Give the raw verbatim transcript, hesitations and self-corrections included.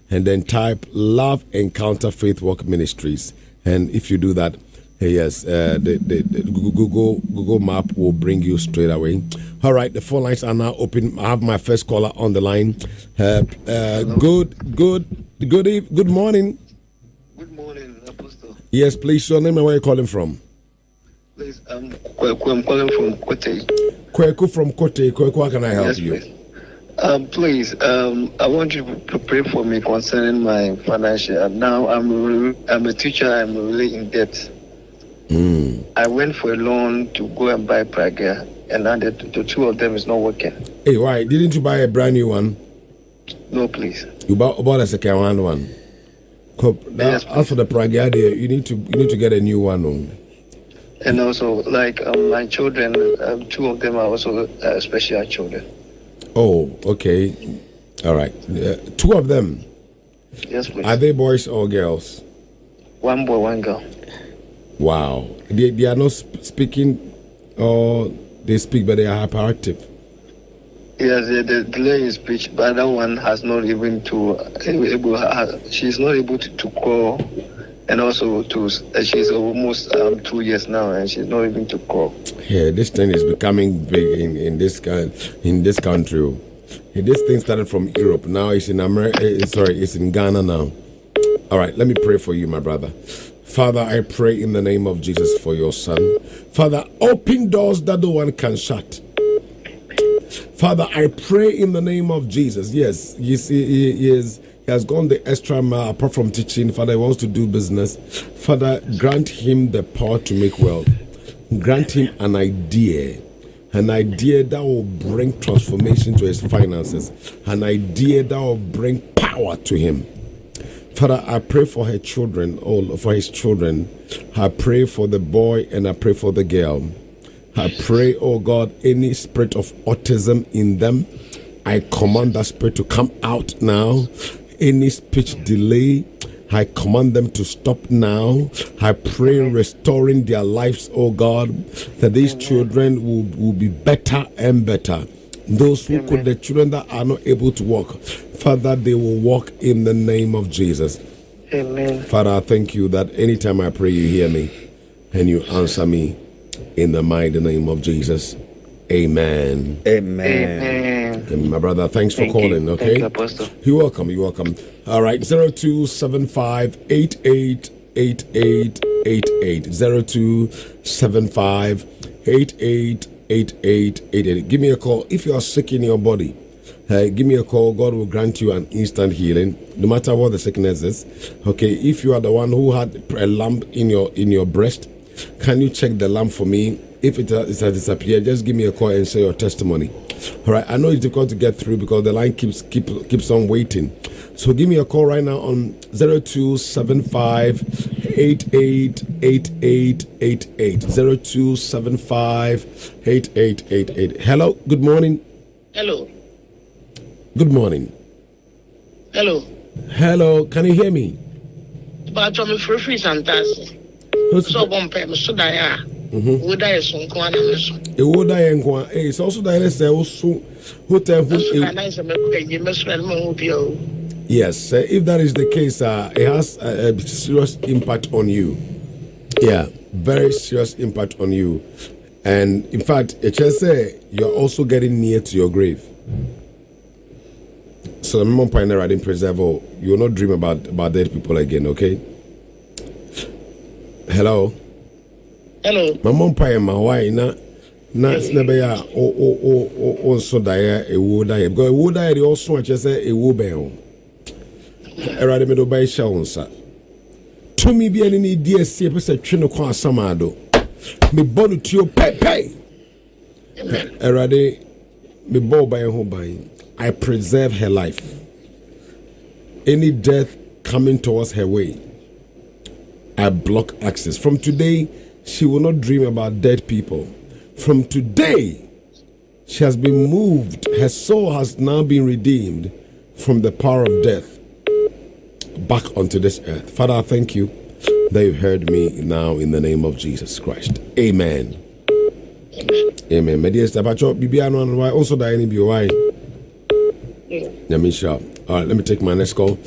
and then type Love Encounter Faith Walk Ministries. And if you do that, yes, uh, the, the, the Google Google Map will bring you straight away. All right, the phone lines are now open. I have my first caller on the line. Uh, uh, good, good, good, eve- good morning. Good morning, Apostle. Yes, please, your name and where you're calling from. Please, um, Kweku, I'm calling from Kote. Kweku from Kote. Kweku, how can I help yes, you? Please. Um, please, um, I want you to pray for me concerning my financial. Now, I'm re- I'm a teacher. I'm really in debt. Mm. I went for a loan to go and buy Praga, and now the, the two of them is not working. Hey, why didn't you buy a brand new one? No, please. You bought, bought a second hand one. Now, yes, as for the Praga, you need to you need to get a new one. Oh. And also, like um, my children, um, two of them are also uh, special children. Oh, okay. All right. Uh, two of them. Yes, please. Are they boys or girls? One boy, one girl. Wow. They, they are not sp- speaking, or they speak, but they are hyperactive. Yes, the, the delay in speech, but that one has not even to able. She's not able to, to call, and also to. Uh, she's almost um, two years now, and she's not even to call. Yeah, this thing is becoming big in in this in this country. This thing started from Europe. Now it's in America. Sorry, it's in Ghana now. All right, let me pray for you, my brother. Father, I pray in the name of Jesus for your son. Father, open doors that no one can shut. Father, I pray in the name of Jesus. Yes, you see, he, he, is, he has gone the extra mile apart from teaching. Father, he wants to do business. Father, grant him the power to make wealth. Grant him an idea. An idea that will bring transformation to his finances. An idea that will bring power to him. Father, I pray for her children, all for his children. I pray for the boy and I pray for the girl. I pray, oh God, any spirit of autism in them, I command that spirit to come out now. Any speech delay, I command them to stop now. I pray restoring their lives, oh God, that these children will, will be better and better. Those who could, the children that are not able to walk, Father, they will walk in the name of Jesus. Amen. Father, I thank you that anytime I pray, you hear me and you answer me in the mighty name of Jesus. Amen. Amen. Amen. And my brother, thanks for thank calling, you. okay? Thank you, Apostle. You're welcome, you're welcome. All right, zero two seven five eight eight eight eight eight eight. zero two seven five eight eight eight eight eight eight. Give me a call. If you are sick in your body, uh, give me a call. God will grant you an instant healing, no matter what the sickness is. Okay, if you are the one who had a lump in your in your breast, can you check the lump for me? If it has, it has disappeared, just give me a call and share your testimony. All right, I know it's difficult to get through because the line keeps keep, keeps on waiting. So give me a call right now on zero two seven five eight eight eight eight eight eight. zero two seven five eight eight eight eight. Hello, good morning. Hello. Good morning. Hello. Hello, can you hear me? But I'm free free Santas. So one pay so that Mm-hmm. Would I so go on so? It would I and it's also that say also hotel who yes, uh, if that is the case, uh, it has a, a serious impact on you. Yeah, very serious impact on you. And in fact, it just say you're also getting near to your grave. So the moment pioneer I didn't preserve, oh, you will not dream about, about dead people again, okay? Hello? Hello. My mom pie my why na na never ya o o o o so die e wo die because e wo die dey also I just say e wo be o. Erade me do buy shawunsa. To me be any D S C e pese twe no kwa samado. Me bonu tio pepe. Erade me bo buy ho buy. I preserve her life. Any death coming towards her way, I block access. From today, she will not dream about dead people. From today, she has been moved. Her soul has now been redeemed from the power of death back onto this earth. Father, I thank you that you've heard me now in the name of Jesus Christ. Amen. Amen. Also, all right, let me take my next call.